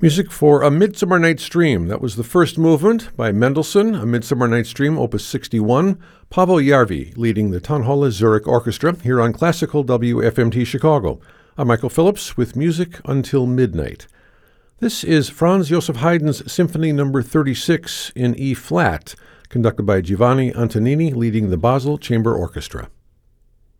Music for A Midsummer Night's Dream. That was the first movement by Mendelssohn, A Midsummer Night's Dream, Opus 61. Paavo Järvi leading the Tonhalle Zurich Orchestra here on Classical WFMT Chicago. I'm Michael Phillips with Music Until Midnight. This is Franz Joseph Haydn's Symphony No. 36 in E-flat, conducted by Giovanni Antonini leading the Basel Chamber Orchestra.